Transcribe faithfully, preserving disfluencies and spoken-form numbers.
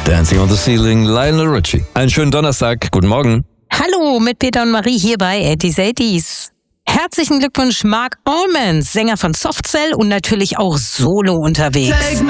Dancing on the Ceiling, Lionel Richie. Einen schönen Donnerstag, guten Morgen. Hallo, mit Peter und Marie hier bei eighties eighties. Herzlichen Glückwunsch Mark Allman, Sänger von Soft Cell und natürlich auch solo unterwegs.